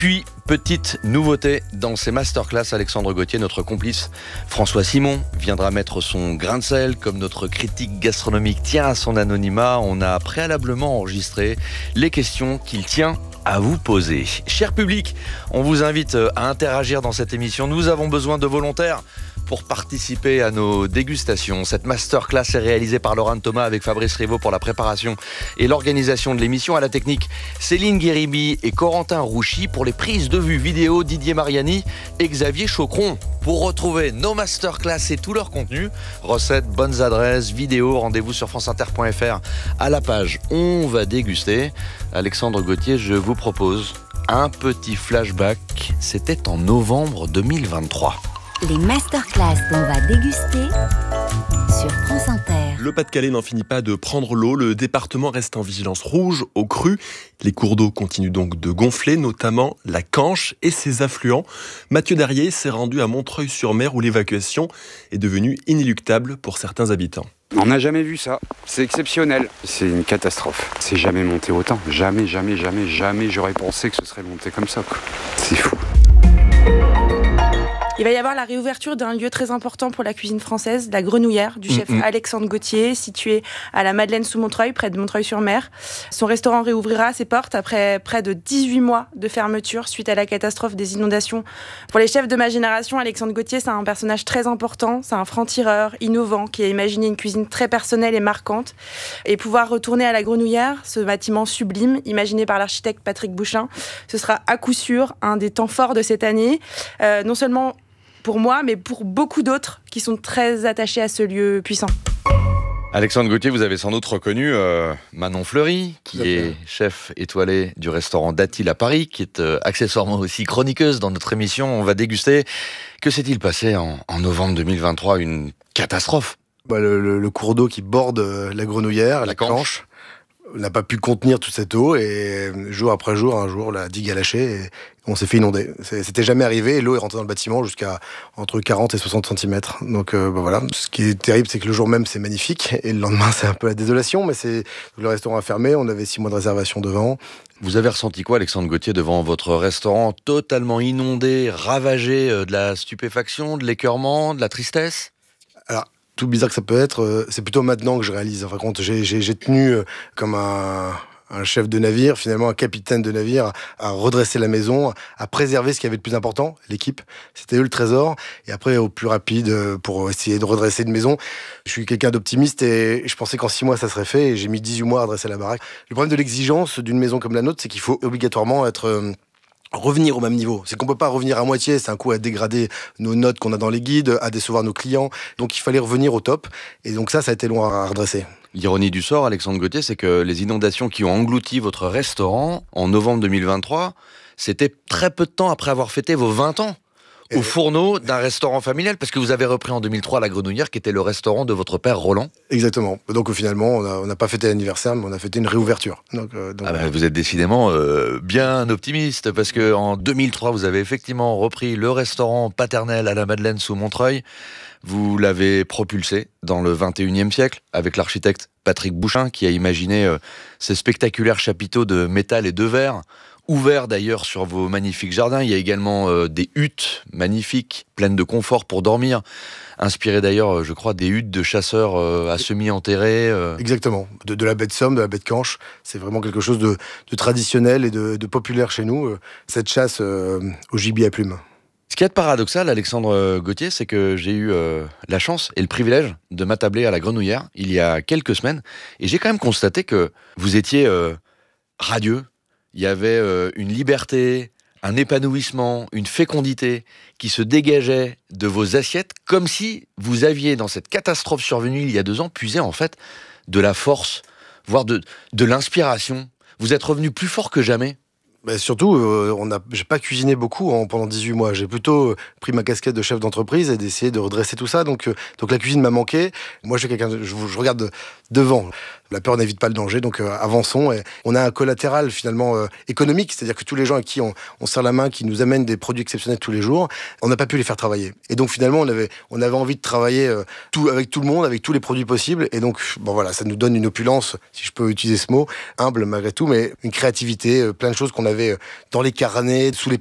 Puis, petite nouveauté dans ces masterclass, Alexandre Gauthier, notre complice François Simon, viendra mettre son grain de sel. Comme notre critique gastronomique tient à son anonymat, on a préalablement enregistré les questions qu'il tient à vous poser. Cher public, on vous invite à interagir dans cette émission. Nous avons besoin de volontaires pour participer à nos dégustations. Cette masterclass est réalisée par Laurent Thomas avec Fabrice Rivaud pour la préparation et l'organisation de l'émission. À la technique, Céline Guéribi et Corentin Rouchy. Pour les prises de vue vidéo, Didier Mariani et Xavier Chaucron. Pour retrouver nos masterclass et tout leur contenu, recettes, bonnes adresses, vidéos, rendez-vous sur franceinter.fr à la page On va déguster. Alexandre Gauthier, je vous propose un petit flashback. C'était en novembre 2023. Les masterclass d'On va déguster sur France Inter. Le Pas-de-Calais n'en finit pas de prendre l'eau. Le département reste en vigilance rouge au cru. Les cours d'eau continuent donc de gonfler, notamment la Canche et ses affluents. Mathieu Darrier s'est rendu à Montreuil-sur-Mer où l'évacuation est devenue inéluctable pour certains habitants. On n'a jamais vu ça. C'est exceptionnel. C'est une catastrophe. C'est jamais monté autant. Jamais j'aurais pensé que ce serait monté comme ça, quoi. C'est fou. Il va y avoir la réouverture d'un lieu très important pour la cuisine française, la Grenouillère, du chef Alexandre Gauthier, situé à la Madeleine-sous-Montreuil, près de Montreuil-sur-Mer. Son restaurant réouvrira ses portes après près de 18 mois de fermeture suite à la catastrophe des inondations. Pour les chefs de ma génération, Alexandre Gauthier, c'est un personnage très important. C'est un franc-tireur, innovant, qui a imaginé une cuisine très personnelle et marquante. Et pouvoir retourner à la Grenouillère, ce bâtiment sublime, imaginé par l'architecte Patrick Bouchin, ce sera à coup sûr un des temps forts de cette année. Non seulement pour moi, mais pour beaucoup d'autres qui sont très attachés à ce lieu puissant. Alexandre Gauthier, vous avez sans doute reconnu Manon Fleury, qui est chef étoilé du restaurant Datil à Paris, qui est accessoirement aussi chroniqueuse dans notre émission. On va déguster. Que s'est-il passé en novembre 2023 ? Une catastrophe. Le cours d'eau qui borde la Grenouillère, la Canche, n'a pas pu contenir toute cette eau et jour après jour, un jour, la digue a lâché et on s'est fait inonder. C'était jamais arrivé et l'eau est rentrée dans le bâtiment jusqu'à entre 40 et 60 cm. Donc voilà. Ce qui est terrible, c'est que le jour même, c'est magnifique et le lendemain, c'est un peu la désolation, mais le restaurant a fermé, on avait 6 mois de réservation devant. Vous avez ressenti quoi, Alexandre Gauthier, devant votre restaurant totalement inondé, ravagé, de la stupéfaction, de l'écœurement, de la tristesse ? Alors, tout bizarre que ça peut être, c'est plutôt maintenant que je réalise. Enfin, quand j'ai tenu comme un chef de navire, finalement un capitaine de navire, à redresser la maison, à préserver ce qui avait de plus important, l'équipe. C'était eux le trésor. Et après, au plus rapide, pour essayer de redresser une maison. Je suis quelqu'un d'optimiste et je pensais qu'en 6 mois, ça serait fait. Et j'ai mis 18 mois à redresser la baraque. Le problème de l'exigence d'une maison comme la nôtre, c'est qu'il faut obligatoirement revenir au même niveau. C'est qu'on peut pas revenir à moitié, c'est un coup à dégrader nos notes qu'on a dans les guides, à décevoir nos clients. Donc il fallait revenir au top. Et donc ça a été long à redresser. L'ironie du sort, Alexandre Gauthier, c'est que les inondations qui ont englouti votre restaurant en novembre 2023, c'était très peu de temps après avoir fêté vos 20 ans au fourneau d'un restaurant familial, parce que vous avez repris en 2003 la Grenouillère, qui était le restaurant de votre père Roland. Exactement. Donc finalement, on n'a pas fêté l'anniversaire, mais on a fêté une réouverture. Vous êtes décidément bien optimiste, parce que en 2003, vous avez effectivement repris le restaurant paternel à la Madeleine sous Montreuil. Vous l'avez propulsé dans le 21e siècle avec l'architecte Patrick Bouchin, qui a imaginé ces spectaculaires chapiteaux de métal et de verre, ouverts d'ailleurs sur vos magnifiques jardins. Il y a également des huttes magnifiques, pleines de confort pour dormir, inspirées d'ailleurs, je crois, des huttes de chasseurs à semi-enterrés. Exactement, de la baie de Somme, de la baie de Canche. C'est vraiment quelque chose de traditionnel et de populaire chez nous, cette chasse au gibier à plumes. Ce qui est paradoxal, Alexandre Gauthier, c'est que j'ai eu la chance et le privilège de m'attabler à la Grenouillère il y a quelques semaines. Et j'ai quand même constaté que vous étiez radieux. Il y avait une liberté, un épanouissement, une fécondité qui se dégageait de vos assiettes, comme si vous aviez, dans cette catastrophe survenue il y a 2 ans, puisé en fait de la force, voire de l'inspiration. Vous êtes revenu plus fort que jamais. Surtout, j'ai pas cuisiné beaucoup pendant 18 mois. J'ai plutôt pris ma casquette de chef d'entreprise et d'essayer de redresser tout ça. Donc la cuisine m'a manqué. Moi, je suis quelqu'un, je regarde devant. La peur n'évite pas le danger, donc avançons. Et on a un collatéral finalement économique, c'est-à-dire que tous les gens à qui on serre la main, qui nous amènent des produits exceptionnels tous les jours, on n'a pas pu les faire travailler. Et donc finalement, on avait envie de travailler avec tout le monde, avec tous les produits possibles. Et donc, voilà, ça nous donne une opulence, si je peux utiliser ce mot, humble malgré tout, mais une créativité, plein de choses qu'on avait dans les carnets, sous les